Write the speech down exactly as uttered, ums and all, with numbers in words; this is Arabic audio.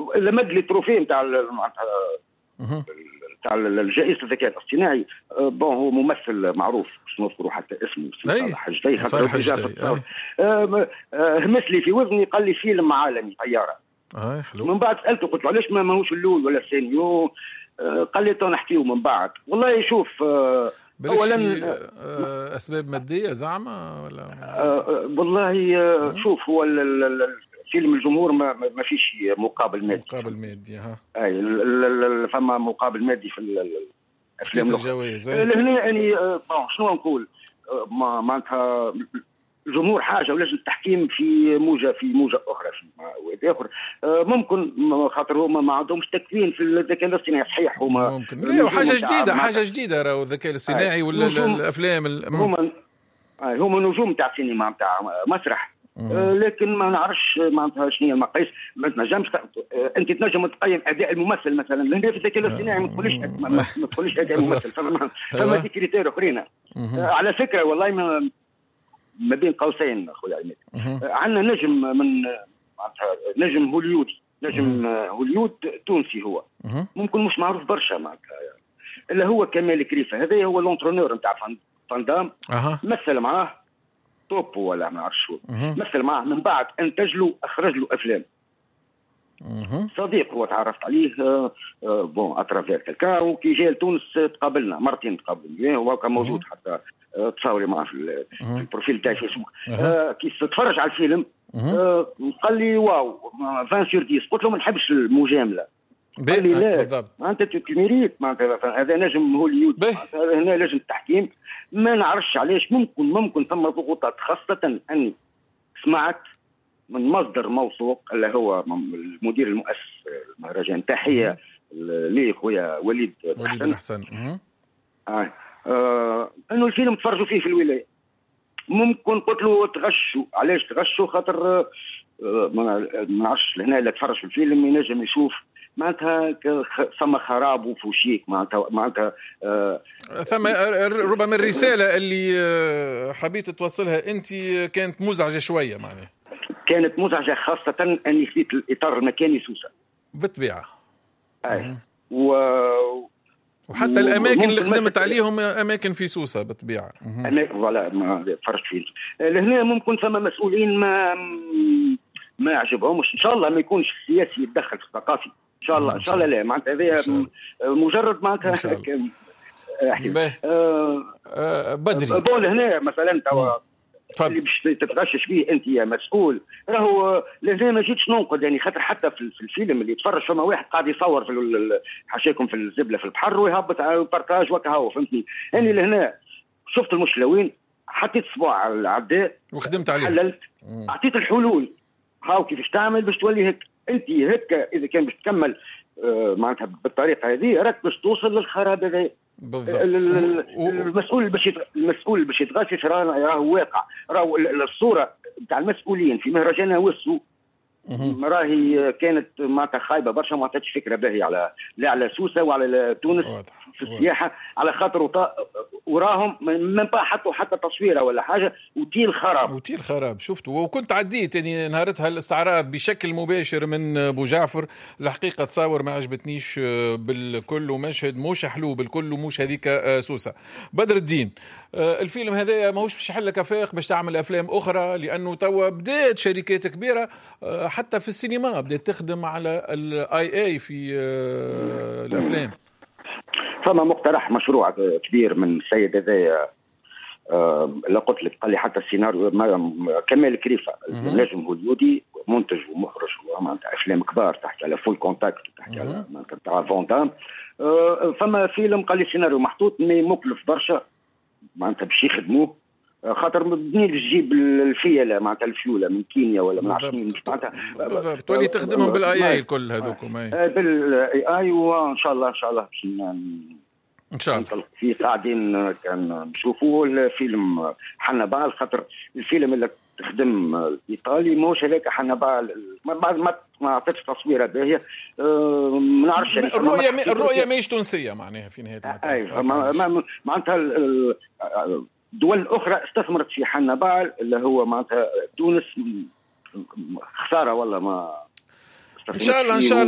لمد لي تروفي نتاع تاع الجائزة الذكاء الاصطناعي. بون هو ممثل معروف مش نذكره حتى اسمه صالح حجتي خاطر همس لي في وزني قال لي فيلم عالمي طيارة. اه حلو. من بعد سألته قلت له علاش ما ماهوش الاول ولا الثاني؟ قال لي تو نحكيو من بعد. والله شوف اولا اسباب ماديه زعما ولا والله شوف هو فيلم الجمهور ما, ما فيش مقابل مادي. مقابل مادي ها اي فما مقابل مادي في الافلام الجوائز لهنا يعني شنو نقول معناتها الجمهور حاجه ولازم التحكيم في موجه في موجه اخرى في اخر ممكن خاطر هما ما عندهمش تكوين في الذكاء الاصطناعي صحيح هما ممكن لا حاجه جديده حاجه جديده راهو الذكاء الاصطناعي ولا الافلام هما هما نجوم تاع سينما تاع مسرح آه لكن ما نعرفش معناتها شنو هي المقاييس. ما تنجمش آه انت تنجم تقيم اداء الممثل مثلا لان في الذكاء الاصطناعي ما تقوليش ما تقوليش اداء الممثل فما فما دي كريتير اخرين. آه على فكره والله ما, ما بين قوسين اخويا عماد آه عندنا نجم من معناتها نجم هوليودي نجم هوليود تونسي هو ممكن مش معروف برشا معناتها اللي هو كمال كريفه. هذا هو لونترونور نتاع فان دام مثل معاه توب ولا ما نعرفش شو مثل معاه من بعد انتج له اخرج له افلام. صديق هو تعرفت عليه آه آه بون اترافير كالكا وكي جاء لتونس تقابلنا مرتين تقابلنا هو كان موجود حتى آه تصاوري معاه في البروفيل تاعي فيسبوك. آه كي تتفرج على الفيلم آه قال لي واو عشرة سور عشرة. قلت له ما نحبش المجامله. قال لي لا انت تكميريت معناتها هذا نجم هوليود هنا لازم التحكيم. ما نعرفش علاش ممكن ممكن ثم ضغوطات خاصه اني سمعت من مصدر موثوق اللي هو المدير المؤسس المهرجان تحيه لي خويا وليد وليد حسن آه. آه. انه الفيلم تفرجوا فيه في الولايه. ممكن قلت له تغشوا. علاش تغشوا؟ خاطر آه ما نعرفش لهنا اللي تفرج في الفيلم ينجم يشوف معناتها ثم خراب وفوشيك معناتها معناتها آه ثم ربما الرساله اللي حبيت توصلها انت كانت مزعجه شويه معناها. كانت مزعجه خاصه اني خديت الاطار المكاني سوسه بالطبيعه. اي و وحتى الاماكن اللي خدمت عليهم اماكن في سوسه بالطبيعه. اماكن ولا ما فرجت فيه لهنا ممكن ثم مسؤولين ما ما عجبهمش. ان شاء الله ما يكونش السياسي يتدخل في الثقافي ان شاء الله ان شاء الله لا معناتها هذه مجرد معناتها آه بدري بقول هنا مثلا توا اللي باش تتغشش فيه انت يا مسؤول راهو لازم ما جيتش ننقد يعني خاطر حتى في الفيلم اللي يتفرج فما واحد قاعد يصور في حاشاكم في الزبله في البحر ويهبط على البارتاج وكهو فهمتني. اني لهنا شفت المشكله وين حطيت صباع على العداء وخدمت عليه حللت اعطيت الحلول هاو كيفاش تعمل باش تولي هيك. انت هيك اذا كان باش تكمل آه معناتها بالطريقه هذه راك باش توصل للخراب هذا. المسؤول باش المسؤول باش يتغشش راه واقع راهو الصوره نتاع المسؤولين في مهرجان وسو راهي كانت معناتها خايبه برشا ما عطاتش فكره باهيه على لا على سوسه وعلى تونس في السياحه على خاطر وطا... وراهم من با حطوا حتى تصويره ولا حاجه وتيل خراب وتيل خراب. شفتوا وكنت عديت يعني نهارتها الاستعراض بشكل مباشر من ابو جعفر. الحقيقه تصاور ما عجبتنيش بالكل ومشهد مش حلو بالكل ومش هذيك سوسه. بدر الدين الفيلم هذا ماهوش باش يحل كفاق باش تعمل افلام اخرى لانه توا بدات شركات كبيره حتى في السينما بدات تخدم على الاي اي في الافلام. فما مقترح مشروع كبير من السيد هذا اللي قلت لك قال لي حتى السيناريو كمال كريفه نجم هوليودي منتج ومخرج ومعناتها افلام كبار تحكي على فول كونتاكت تحكي على معناتها فون دام. فما فيلم قال لي السيناريو محطوط مي مكلف برشا معناتها باش يخدموه خاطر مبني تجيب الفيله معناتها الفيوله من كينيا ولا من عشرين معناتها تولي تخدمهم بالاي اي الكل هذوكم اي بالاي اي وان شاء الله ان شاء الله باش ان شاء الله في قاعدين كان نشوفوا الفيلم حنبال خاطر الفيلم اللي تخدم الايطالي موش هذاك حنبال بعد ما ما عطتش تصويره باهيه ما نعرفش الرؤيه الرؤيه ماهيش تونسيه معناها في نهايه المطاف. اي معناتها دول أخرى استثمرت في حنبال اللي هو معناتها تونس خسارة والله ما إن شاء الله إن شاء الله